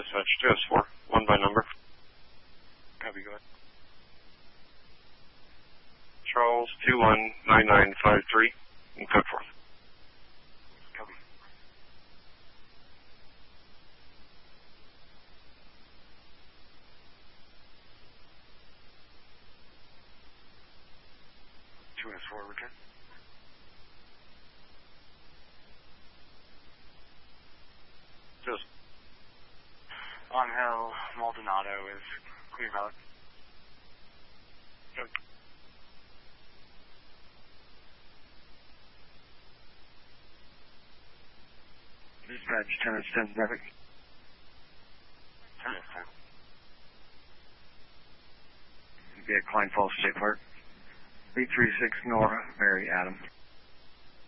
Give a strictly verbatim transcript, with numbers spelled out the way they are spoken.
Dispatch two S four, one by number. Copy, go ahead. Charles two one nine nine five three, and code forth. Copy. two S four, return. Just. On Hill, Maldonado is clear valid. Copy. Dispatch ten S ten traffic. ten S ten. Be at Klein Falls State Park. eight three six Nora, Mary Adam.